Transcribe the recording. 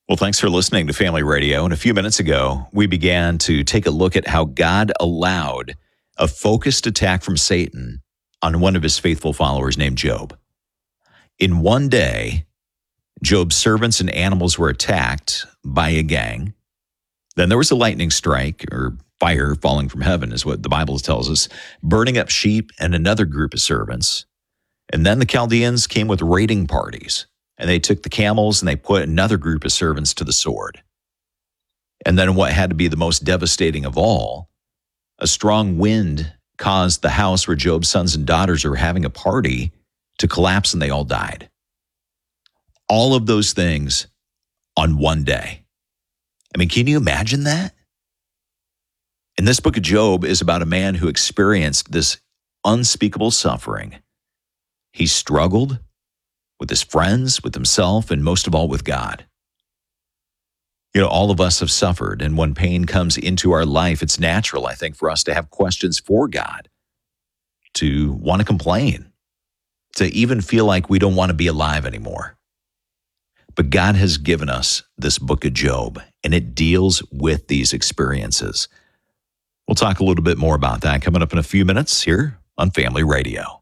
Well, thanks for listening to Family Radio. And a few minutes ago, we began to take a look at how God allowed a focused attack from Satan on one of his faithful followers named Job. In one day, Job's servants and animals were attacked by a gang. Then there was a lightning strike, or fire falling from heaven is what the Bible tells us, burning up sheep and another group of servants. And then the Chaldeans came with raiding parties, and they took the camels and they put another group of servants to the sword. And then what had to be the most devastating of all, a strong wind caused the house where Job's sons and daughters were having a party to collapse, and they all died. All of those things on one day. I mean, can you imagine that? And this book of Job is about a man who experienced this unspeakable suffering. He struggled with his friends, with himself, and most of all with God. You know, all of us have suffered, and when pain comes into our life, it's natural, I think, for us to have questions for God, to want to complain, to even feel like we don't want to be alive anymore. But God has given us this book of Job, and it deals with these experiences. We'll talk a little bit more about that coming up in a few minutes here on Family Radio.